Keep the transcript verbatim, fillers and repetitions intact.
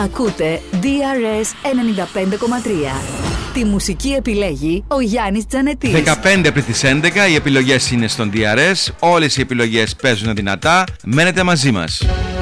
Ακούτε ντι αρ ες ενενήντα πέντε κόμμα τρία. Τη μουσική επιλέγει ο Γιάννης Τζανετής. δεκαπέντε πριν τις έντεκα οι επιλογές είναι στον ντι αρ ες. Όλες οι επιλογές παίζουν δυνατά. Μένετε μαζί μας.